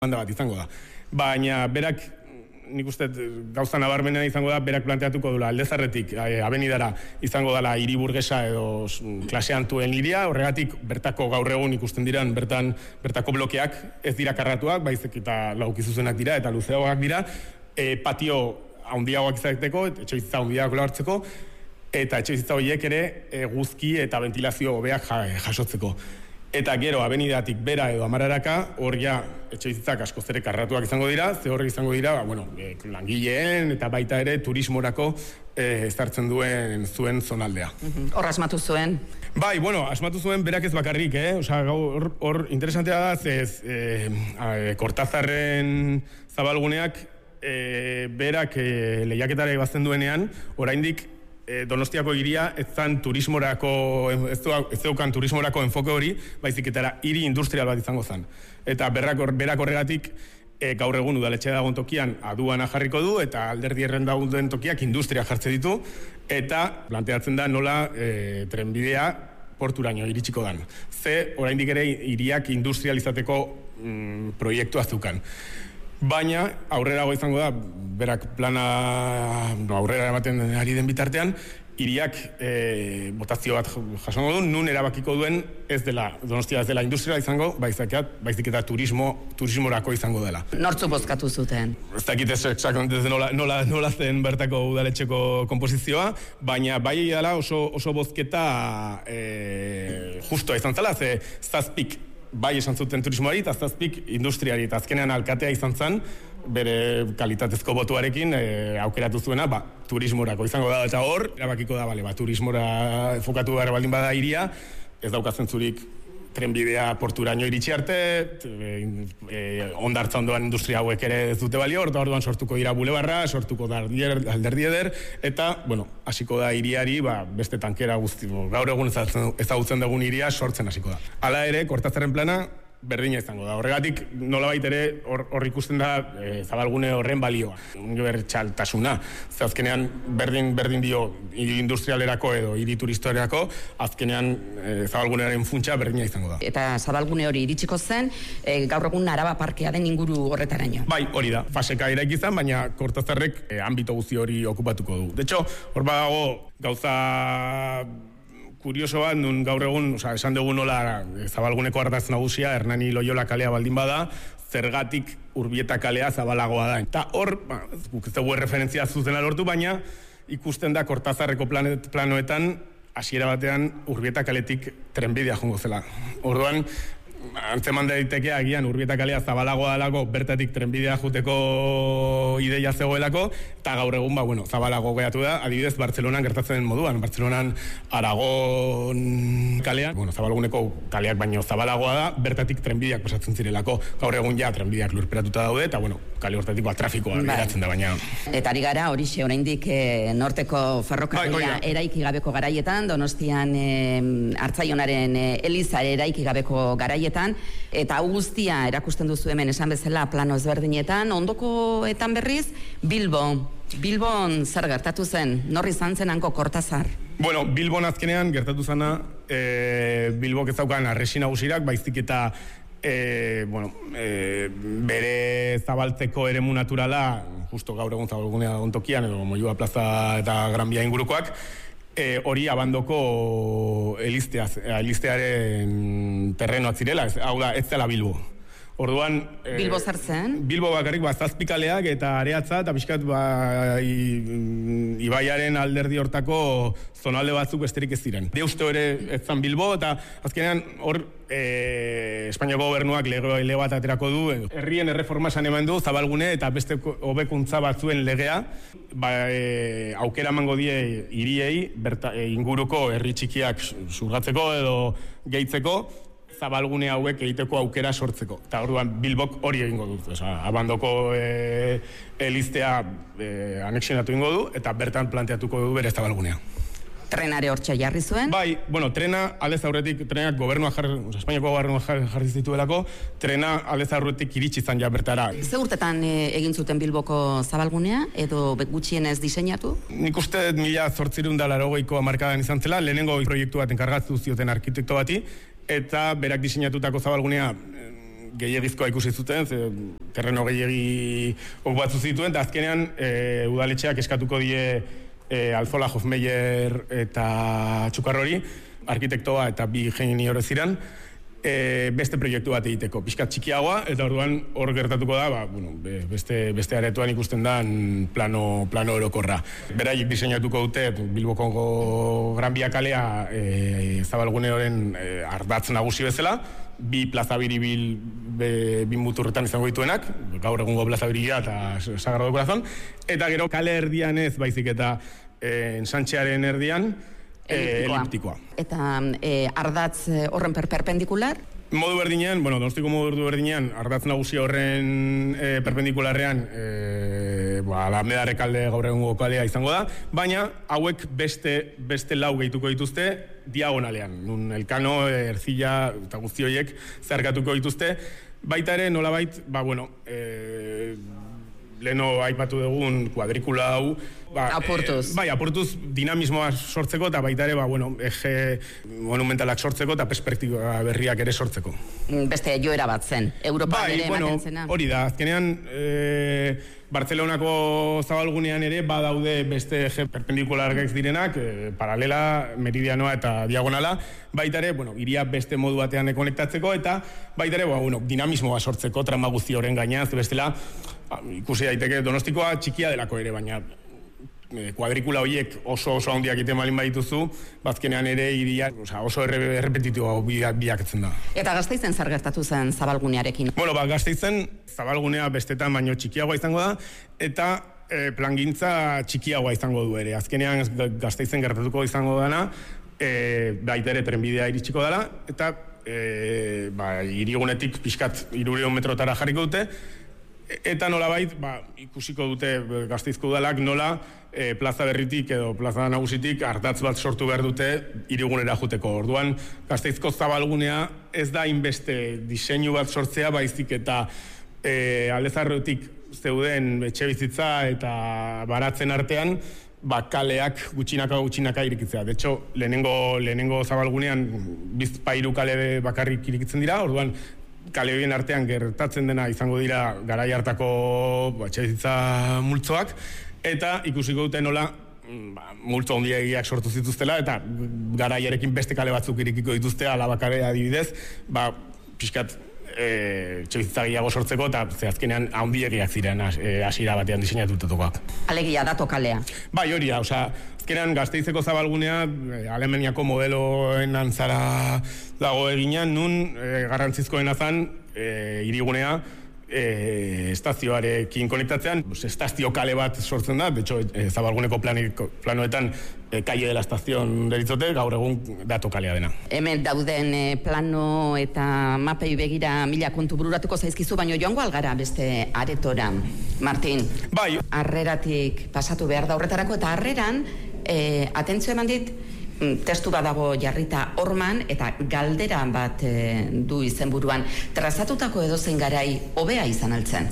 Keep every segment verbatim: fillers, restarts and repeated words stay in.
banda bat izango da. Baina berak, nik uste gauza nabarmena izango da, berak planteatuko dula aldezarretik, abenidara izango dela hiriburgesa edo klase antuen hiria, horregatik bertako gaur egun ikusten diran, bertan bertako blokeak ez dira karratuak, baizik eta laukizuzenak dira eta luzeagoak dira, e, patio handiagoak izateko, etxebizitza handiagoak hartzeko, eta etxebizitza horiek ere e, guzki eta ventilazio hobeak jasotzeko. Eta gero, abenidatik bera edo amararaka, hor ja etxebizitzak askoz ere karratuak izango dira, ze horrek izango dira, ba, bueno, e, langileen eta baita ere turismorako e, ezartzen duen zuen zonaldea. Hor asmatu zuen? Bai, bueno, asmatu zuen berak ez bakarrik, eh? Osa, hor, hor interesantea da, ez e, Kortazarren zabalguneak e, berak e, lehiaketara ebazten duenean, oraindik Donostiako hiria ez zan turismorako, ez zeukan turismorako enfoke hori, baizik eta hiri industrial bat izango zen. Eta berak horregatik e, gaur egun udaletxe dagoen tokian aduana jarriko du, eta alderdi erren dagoen tokiak industria jartze ditu, eta planteatzen da nola e, trenbidea porturaino iritsiko dan. Ze, oraindik ere hiriak industrializateko mm, proiektua zeukan. Baina, aurrerago izango da, berak plana no, aurrera ematen ari den bitartean, hiriak e, botazio bat jasongo du, nun erabakiko duen ez dela, Donostia ez dela industria izango, baizik eta turismo, turismorako izango dela. Nortzu bozkatu zuten? Ez dakit ez exactamente nola, nola, nola zen bertako udaletxeko komposizioa, baina bai dela oso, oso bozketa e, justoa izan zela, ze zazpik bai esan zuten turismoari eta zazpik industriari, eta azkenean alkatea izan zen, bere kalitatezko botuarekin e, aukeratu zuena, ba, turismorako izango da, eta hor, erabakiko da, bale, ba, turismora fokatu gara baldin bada hiria, ez daukatzen zurik trenbidea porturaino iritsi arte, e, e, ondartza ondoan industria hauek ere ez dute balio, orduan sortuko dira bulebarra, sortuko da alderdi eder, eta, bueno, hasiko da hiriari, ba, beste tankera guzti, gaur egun ezagutzen dugun hiria sortzen hasiko da. Hala ere, Kortazarren plana, berdina izango da. Horregatik, nolabait ere, hor, hor ikusten da e, zabalgune horren balioa. Unibertsaltasuna. Azkenean, berdin, berdin dio industrialerako edo hiri turistoerako, azkenean e, zabalgunearen funtsa berdina izango da. Eta zabalgune hori iritsiko zen, e, gaur egun Araba parkea den inguru horretaraino. Bai, hori da. Faseka eraiki izan, baina Kortazarrek e, anbito guzti hori okupatuko du. De hecho, hor badago gauza kurioso bat, nun gaur egun, oza, esan dugu nola zabalguneko ardaz nagusia, Hernani Loyola kalea baldin bada, zergatik Urbieta kalea zabalagoa da. Eta hor, ba, guk ez dugu referentzia zuzena lortu, baina ikusten da Kortazarreko planet, planoetan, hasiera batean Urbieta kaletik trenbidea jongo zela. Orduan, antzeman daiteke agian Urbieta kalea zabalagoa dalako, bertatik trenbidea juteko ideia zegoelako, eta gaur egun, ba, bueno, zabalago gehiatu da, adibidez, Bartzelonan gertatzen den moduan. Bartzelonan Aragon kalean, bueno, zabalguneko kaleak baino zabalagoa da, bertatik trenbideak pasatzen zirelako. Gaur egun ja trenbideak lurperatuta daude, eta, bueno, kale hortatik bat trafikoa geratzen da, baina. Eta ari gara, horixe, oraindik eh, norteko ferrokarrila eraiki gabeko garaietan, Donostian eh, Artzaionaren eh, Eliza eraiki gabeko garaietan, eta hau guztia erakusten duzu hemen esan bezala plano ezberdinetan, ondokoetan berriz, Bilbo. Bilbon zer gertatu zen? Norri izan zen hanko Kortazar? Bueno, Bilbon azkenean gertatu zena, e, Bilbok ez daukan arresi nagusirak, baizik eta e, bueno, e, bere zabaltzeko eremu naturala, justo gaur egun zabalgunea ontokian, edo Moyua plaza eta Gran Bia ingurukoak, E, hori abandoko elistearen terrenoak zirela, hau da, ez zela Bilbo. Orduan... E, Bilbo zer zen? Bilbo bakarrik, ba, zazpikaleak eta areatza, eta pixkat, ba, i, ibaiaren alderdi hortako zonalde batzuk besterik ez ziren. Deusto ere ez zan Bilbo, eta azkenean hor e, Espainiako gobernuak lege bat aterako du, herrien erreforma esan eman du, zabalgune eta beste hobekuntza batzuen legea, ba, e, aukera emango die hiriei, berta, e, inguruko herri txikiak zurgatzeko edo gehitzeko, zabalgune hauek egiteko aukera sortzeko. Eta orduan Bilbok hori egingo dut. Osa, abandoko e, elistea e, anexionatu egingo du, eta bertan planteatuko du bere zabalgunea. Trenare hortxe jarri zuen? Bai, bueno, trena aldez aurretik, trenak gobernua jarri, Espainiako gobernua jarri, jarri zituelako, trena aldez aurretik iritsi izan ja bertara. Ze urtetan e, egin zuten Bilboko zabalgunea, edo gutxienez diseinatu? Nik uste mila zortzirun da laurogeiko hamarkadan izan zela, lehenengo proiektu bat enkargatu zioten arkitekto bati, eta berak diseinatutako zabalgunea gehiagizkoa ikusi zuten, ze, terreno gehiagi okupatu zituen, eta azkenean e, udaletxeak eskatuko die e, Alzola, Hofmeyer eta Txukarrori, arkitektoa eta bi ingeniore ziren, E, beste proiektu bat egiteko, pixkat txikiagoa, eta orduan hor gertatuko da, ba, bueno, beste, beste aretoan ikusten da plano, plano orokorra. Beraiek diseinatuko dute Bilboko Gran Bia kalea e, zabalguneoren e, ardatz nagusi bezala, bi plaza biribil bi muturretan izango dituenak, gaur egungo plaza biribila eta Sagrado Corazon, eta gero kale erdian ez baizik eta e, ensantxearen erdian, eliptikoa. Eta e, ardatz horren per perpendikular? Modu berdinean, bueno, Donostiko modu berdinean, ardatz nagusi horren e, perpendikularrean e, ba, Alameda Rekalde gaur egungo kalea izango da, baina hauek beste, beste lau gehituko dituzte diagonalean. Nun Elkano, Ercilla eta guzti horiek zeharkatuko dituzte. Baita ere, nolabait, ba, bueno, e, leno aipatu dugun kuadrikula hau, ba, apurtuz. E, bai, apurtuz dinamismoa sortzeko eta baita ere, ba, bueno, eje monumentalak sortzeko eta perspektiba berriak ere sortzeko. Beste joera bat zen, Europa bai, ere bueno, ematen zena. Hori da, azkenean e, Bartzelonako zabalgunean ere badaude beste eje perpendikulargek direnak, e, paralela, meridianoa eta diagonala, baita ere, bueno, iria beste modu batean konektatzeko eta baita ere, ba, bueno, dinamismoa sortzeko trama guzti horren gainean, bestela, ikusi daiteke Donostikoa txikia delako ere, baina e, kuadrikula horiek oso oso handiak iten malin badituzu, bazkenean ere iria oso erre, errepetitua biaketzen da. Eta Gasteizen zer gertatu zen zabalgunearekin? Bueno, ba, Gasteizen zabalgunea bestetan baino txikiagoa izango da, eta e, plangintza txikiagoa izango du ere. Azkenean Gasteizen gertatuko izango dana, e, baita ere trenbidea iritsiko dela, eta e, ba, irigunetik pixkat hirurehun metrotara jarriko dute, eta nolabait, ba, ikusiko dute Gasteizko udalak nola e, plaza berritik edo plaza nagusitik ardatz bat sortu behar dute hirigunera joteko. Orduan, Gasteizko zabalgunea ez da inbeste diseinu bat sortzea, baizik eta e, aldezarrotik zeuden etxe bizitza eta baratzen artean, ba, kaleak gutxinaka gutxinaka irikitzea. De hecho, lehenengo, lehenengo zabalgunean bizpairu kale bakarrik irikitzen dira, orduan, kale horien artean gertatzen dena izango dira garai hartako etxebizitza multzoak, eta ikusiko dute nola ba, multzo handiegiak sortu zituztela, eta garaiarekin beste kale batzuk irikiko dituzte, alabakare adibidez, ba, pixkat e, etxebizitza gehiago sortzeko, eta ze azkenean handiegiak ziren hasiera batean diseinatutakoak. Alegia dato kalea. Bai, hori da, osea, azkenean Gasteizeko zabalgunea Alemaniako modeloen antzara dago eginan, nun e, garrantzizkoena zan e, hirigunea e, estazioarekin konektatzean, estazio kale bat sortzen da, de hecho, e, zabalguneko planiko, planoetan e, Calle de la Estación deritzote, gaur egun dato kalea dena. Hemen dauden e, plano eta mapei begira mila kontu bururatuko zaizkizu, baino joango algara beste aretora, Martin. Bai. Arreratik pasatu behar da horretarako, eta arreran, e, atentzio eman dit, testu bat dago jarrita horman, eta galdera bat e, du izenburuan. Trazatutako edozein garai hobea izan altzen?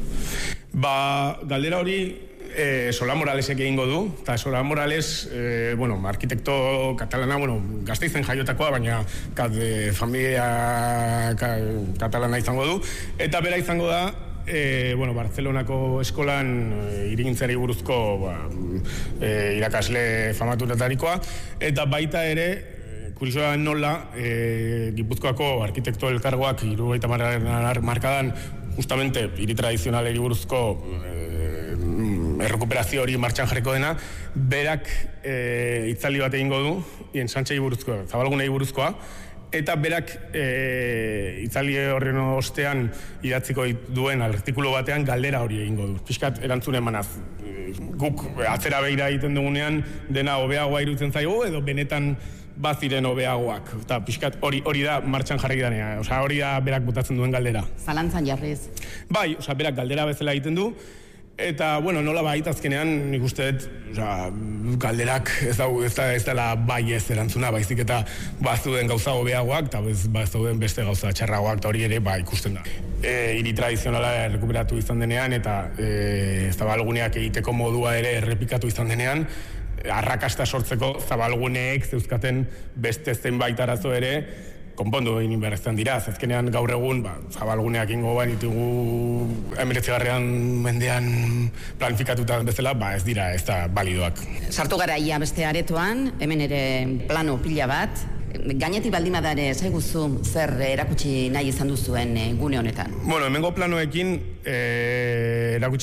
Ba, galdera hori e, Sola Moralesek egingo du, eta Sola Morales, e, bueno, arkitekto katalana, bueno, Gasteizen jaiotakoa, baina kat, e, familia ka, katalana izango du, eta bera izango da, E, bueno, Bartzelonako eskolan e, irigintzari buruzko ba, e, irakasle famaturetarikoa, eta baita ere e, kuriosoa nola e, Gipuzkoako arkitekto elkargoak hirurogeita hamar markadan justamente hiri tradizionalari buruzko e, errekuperazio hori martxan jarriko dena, berak e, itzaldi bat egingo du ensantzei buruzkoa, zabalgunei buruzkoa, eta berak e, itzali horren ostean idatziko duen artikulu batean galdera hori egingo du. Piskat erantzun emanaz. Guk atzera behira egiten dugunean dena hobeagoa iruditzen zaigu edo benetan baziren hobeagoak. Eta piskat hori hori da martxan jarri danea. Osea, hori da berak botatzen duen galdera. Zalantzan jarriz. Bai, osea, berak galdera bezala egiten du. Eta, bueno, nola baita azkenean, nik uste dut, oza, galderak ez da, ez da, ez dela bai ez erantzuna, baizik eta bazuden gauza hobeagoak, eta bazuden beste gauza txarragoak, eta hori ere, ba, ikusten da. E, hiri tradizionala errekuperatu izan denean, eta e, zabalguneak egiteko modua ere errepikatu izan denean, arrakasta sortzeko zabalguneek zeuzkaten beste zenbait arazo ere, konpondu egin behar ezten dira, azkenean gaur egun, ba, zabalguneak ingo bain ditugu emiretzigarrean mendean planifikatuta bezala, ba ez dira, ez da balidoak. Sartu gara ia beste aretoan, hemen ere plano pila bat, gainetik baldimadare zaiguzu zer erakutsi nahi izan duzuen gune honetan? Bueno, hemengo planoekin eh, erakutsi